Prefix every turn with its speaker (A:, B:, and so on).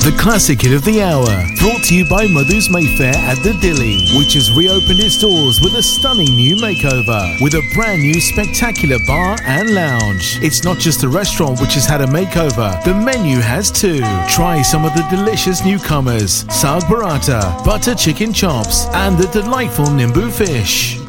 A: the classic hit of the hour. Brought to you by Madhu's Mayfair at the Dilly, which has reopened its doors with a stunning new makeover, with a brand new spectacular bar and lounge. It's not just the restaurant which has had a makeover, the menu has too. Try some of the delicious newcomers, Saag Burrata, butter chicken chops, and the delightful Nimbu fish.